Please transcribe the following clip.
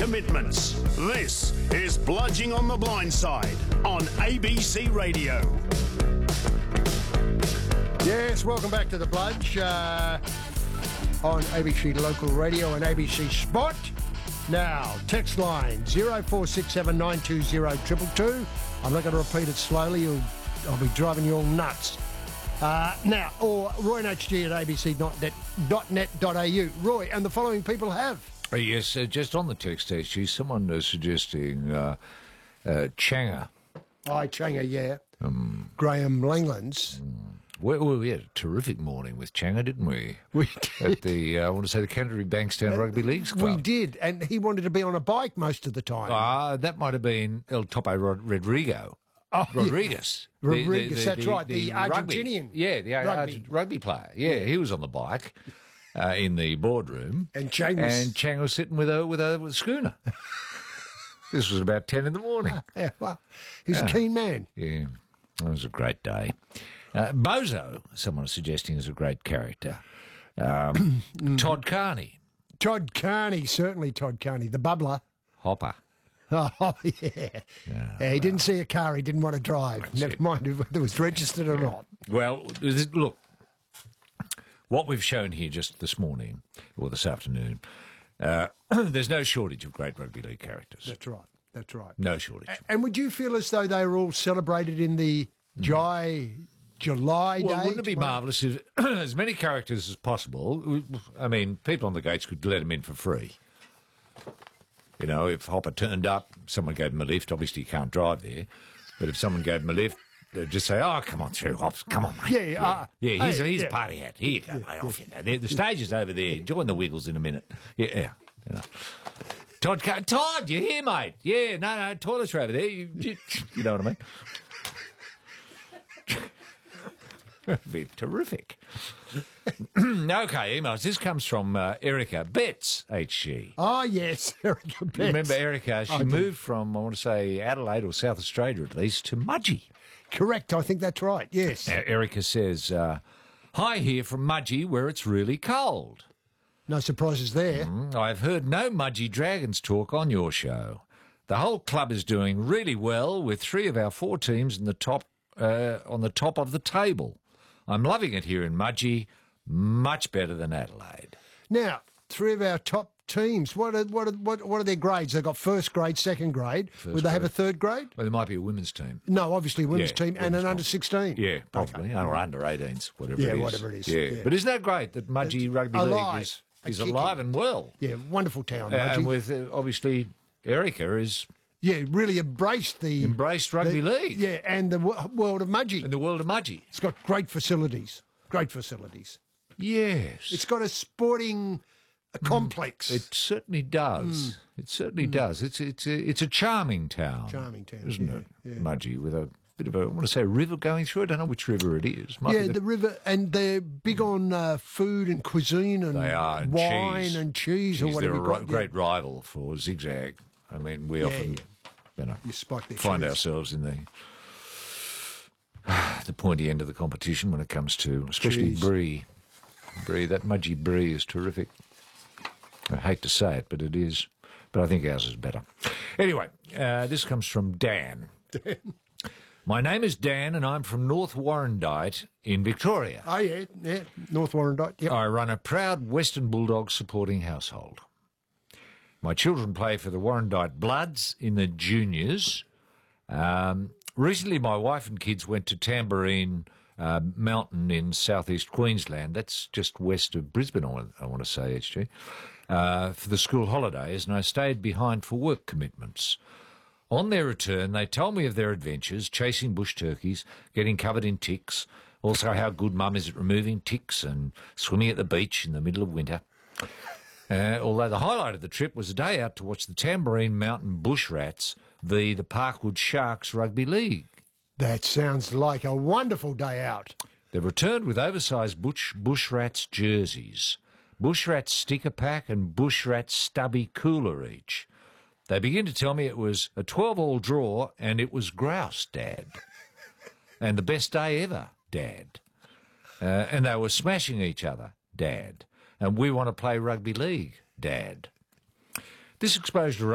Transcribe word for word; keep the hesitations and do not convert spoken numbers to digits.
commitments. This is Bludging on the Blind Side on A B C Radio. Yes, welcome back to The Bludge uh, on A B C Local Radio and A B C Spot. Now, text line zero four six seven nine two zero two two two. I'm not going to repeat it slowly. You'll, I'll be driving you all nuts. Uh, now, or roy n h g at a b c dot net dot a u. Roy, and the following people have. Uh, yes, uh, just on the text, actually, someone uh, suggesting uh, uh, Changa. Hi, Changa, yeah. Um, Graham Langlands. Um, we, we had a terrific morning with Changa, didn't we? We did. At the, uh, I want to say, the Canterbury Bankstown uh, Rugby Leagues Club. We did, and he wanted to be on a bike most of the time. Ah, uh, that might have been El Topo Rod- Rodrigo. Oh, Rodriguez. Yeah. Rodriguez, the, the, the, that's right, the, the Argentinian. Rugby. Yeah, the rugby. Ar- rugby player. Yeah, he was on the bike. Uh, in the boardroom, and Chang was, and Chang was sitting with a with a, with a schooner. This was about ten in the morning. Yeah, well, he's yeah. a keen man. Yeah, it was a great day. Uh, Bozo, someone is suggesting, is a great character. Um, Todd Carney. Todd Carney, certainly Todd Carney, the bubbler. Hopper. Oh, yeah. yeah, yeah he didn't see a car he didn't want to drive. Never it. mind whether it was registered or not. Well, look. What we've shown here just this morning, or this afternoon, uh, there's no shortage of great rugby league characters. That's right, that's right. No shortage. A- and would you feel as though they were all celebrated in the July, July well, day? Wouldn't it be marvellous if as many characters as possible, I mean, people on the gates could let them in for free. You know, if Hopper turned up, someone gave him a lift, obviously he can't drive there, but if someone gave him a lift, they'd just say, oh, come on through, Hops, come on, mate. Yeah, yeah. Uh, yeah he's, hey, he's yeah. a party hat. Here you go, yeah, mate, yeah. off you know. The stage is over there. Join the Wiggles in a minute. Yeah, yeah. You know. Todd, Todd, you here, mate? Yeah, no, no, toilets are over there. You, you, you know what I mean? That'd be terrific. Okay, emails. This comes from uh, Erica Betts, H G. Oh, yes, Erica Betts. Remember Erica? She I moved do. from, I want to say, Adelaide or South Australia at least, to Mudgee. Correct, I think that's right, yes. Uh, Erica says, uh, hi here from Mudgee where it's really cold. No surprises there. Mm, I've heard no Mudgee Dragons talk on your show. The whole club is doing really well with three of our four teams in the top uh, on the top of the table. I'm loving it here in Mudgee, much better than Adelaide. Now, three of our top teams, what are, what are, what, what are their grades? They've got first grade, second grade. First Would they grade. have a third grade? Well, there might be a women's team. No, obviously a women's Yeah, team women's and an team. under sixteen. Yeah, probably. Okay. Or under eighteens, whatever Yeah, it is. whatever it is. Yeah. Yeah. But isn't that great that Mudgee Rugby alive. League is, is A kicking. alive and well? Yeah, wonderful town, Uh, Mudgee. and with, uh, obviously, Erica is Yeah, really embraced the... embraced rugby the, league. Yeah, and the w- world of Mudgee. In the world of Mudgee. It's got great facilities. Great facilities. Yes. It's got a sporting a complex. It certainly does. Mm. It certainly mm. does. It's it's a, it's a charming town. Charming town, isn't yeah, it? yeah. Mudgee with a bit of a, I want to say a river going through. I don't know which river it is. Might yeah, be the, the river, and they're big on uh, food and cuisine and they are, and wine cheese. and cheese Jeez, or whatever. They're a you got. ri- great rival for Zigzag. I mean, we Yeah, often, yeah. you know, You spike their find cheese. ourselves in the the pointy end of the competition when it comes to, especially Cheese. brie. Brie, that Mudgee brie is terrific. I hate to say it, but it is. But I think ours is better. Anyway, uh, this comes from Dan. Dan. My name is Dan, and I'm from North Warrandyte in Victoria. Oh, yeah, yeah. North Warrandyte, yep. I run a proud Western Bulldogs supporting household. My children play for the Warrandyte Bloods in the juniors. Um, recently, my wife and kids went to Tamborine uh, Mountain in southeast Queensland. That's just west of Brisbane, I want, I want to say, H G, uh, for the school holidays, and I stayed behind for work commitments. On their return, they told me of their adventures, chasing bush turkeys, getting covered in ticks, also how good mum is at removing ticks and swimming at the beach in the middle of winter. Uh, although the highlight of the trip was a day out to watch the Tamborine Mountain Bush Rats v the Parkwood Sharks Rugby League. That sounds like a wonderful day out. They returned with oversized bush, bush Rats jerseys, Bush Rats sticker pack and Bush Rats stubby cooler each. They begin to tell me it was a twelve-all draw and it was grouse, Dad. And the best day ever, Dad. Uh, and they were smashing each other, Dad. And we want to play rugby league, Dad. This exposure